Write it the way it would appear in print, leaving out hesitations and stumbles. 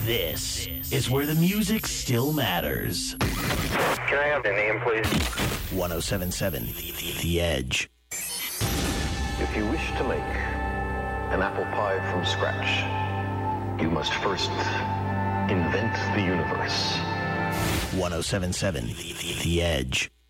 This is where the music still matters. Can I have the name, please? 1077 The Edge. If you wish to make an apple pie from scratch, you must first invent the universe. 1077 The Edge.